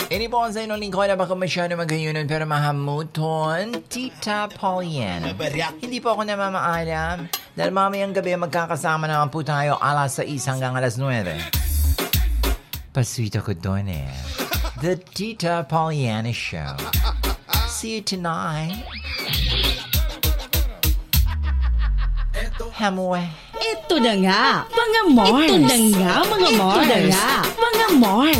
Ini po ang sa inyong lingkod na baka masyado maghayunan pero mahamuton, Tita Pollyanna. Hindi po ako namamaalam dahil mamayang gabi magkakasama naman po tayo alas 6 hanggang alas 9. Paswito ko doon eh. The Tita Pollyanna Show. See you tonight. Hamwe. Ito na nga, mga Mars. Ito na nga, mga Mars. Ito na nga, mga Mars.